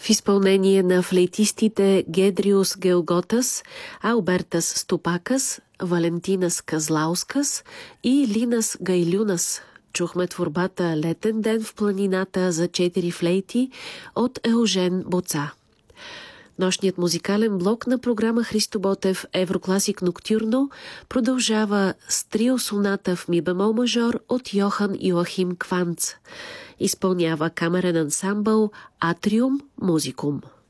в изпълнение на флейтистите Гедриус Геоготас, Албертас Стопакас, Валентинас Казлаускас и Линас Гайлюнас. Чухме творбата «Летен ден в планината» за 4 флейти от Еужен Боца. Нощният музикален блок на програма Христо Ботев Еврокласик Ноктюрно продължава с трио соната в ми бемол мажор от Йохан Йоахим Кванц. Изпълнява камерен ансамбъл Атриум Музикум.